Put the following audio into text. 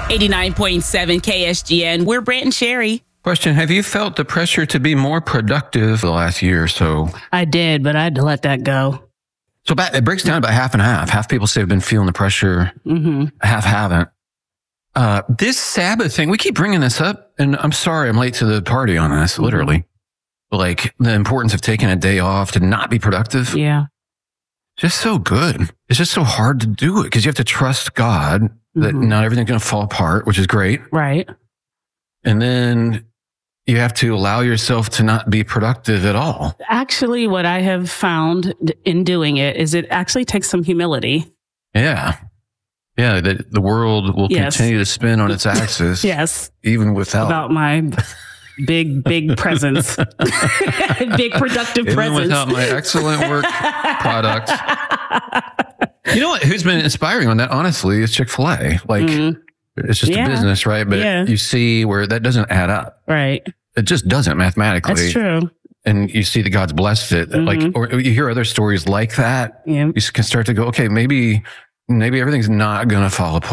89.7 KSGN. We're Brant and Sherry. Question, have you felt the pressure to be more productive the last year or so? I did, but I had to let that go. So it breaks down about half and half. Half people say have been feeling the pressure. Half haven't. This Sabbath thing, we keep bringing this up, and I'm sorry I'm late to the party on this, literally. Like the importance of taking a day off to not be productive. Yeah. Just so good. It's just so hard to do it because you have to trust God that not everything's going to fall apart, which is great. Right. And then you have to allow yourself to not be productive at all. Actually, what I have found in doing it is it actually takes some humility. Yeah. Yeah. That the world will continue to spin on its axis. Yes. Even without. About my big presence. Big productive even presence. Without my excellent work product. You know what? Who's been inspiring on that, honestly, is Chick-fil-A. Like, it's just a business, right? But you see where that doesn't add up. Right. It just doesn't mathematically. That's true. And you see that God's blessed it. Like, or you hear other stories like that. Yeah. You can start to go, okay, maybe everything's not going to fall apart.